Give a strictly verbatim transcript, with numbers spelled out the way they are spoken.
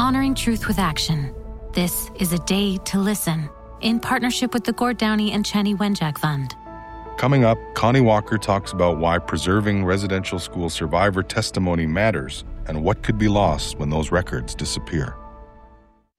honoring truth with action. This is A Day to Listen, in partnership with the Gord Downie and Chani Wenjack Fund. Coming up, Connie Walker talks about why preserving residential school survivor testimony matters and what could be lost when those records disappear.